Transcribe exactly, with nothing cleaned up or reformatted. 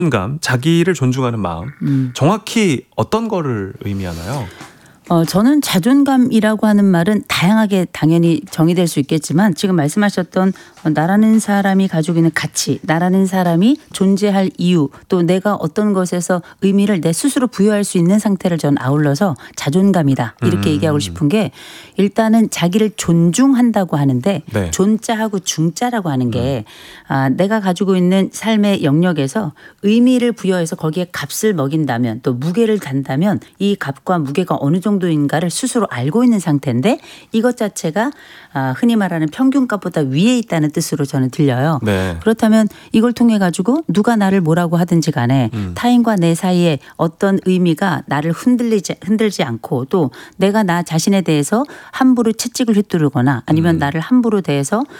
자존감, 자기를 존중하는 마음, 음. 정확히 어떤 거를 의미하나요? 어, 저는 자존감이라고 하는 말은 다양하게 당연히 정의될 수 있겠지만 지금 말씀하셨던 나라는 사람이 가지고 있는 가치, 나라는 사람이 존재할 이유, 또 내가 어떤 것에서 의미를 내 스스로 부여할 수 있는 상태를 저는 아울러서 자존감이다 이렇게 음. 얘기하고 싶은 게 일단은 자기를 존중한다고 하는데 네. 존자하고 중자라고 하는 게 아, 내가 가지고 있는 삶의 영역에서 의미를 부여해서 거기에 값을 먹인다면 또 무게를 단다면 이 값과 무게가 어느 정도인가를 스스로 알고 있는 상태인데 이것 자체가 아, 흔히 말하는 평균값보다 위에 있다는 뜻으로 저는 들려요. 네. 그렇다면 이걸 통해 가지고 누가 나를 뭐라고 하든지 간에 음. 타인과 내 사이에 어떤 의미가 나를 흔들리지 흔들지 않고 또 내가 나 자신에 대해서 함부로 채찍을 휘두르거나 아니면 음. 나를 함부로 대해서